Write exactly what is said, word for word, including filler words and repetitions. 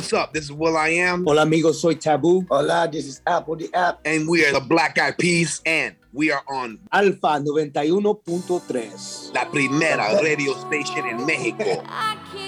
What's up? This is Will I Am. Hola amigos, soy Taboo. Hola, this is Apple the App. And we are the Black Eyed Peas. And we are on Alfa noventa y uno punto tres. La Primera Radio Station in Mexico.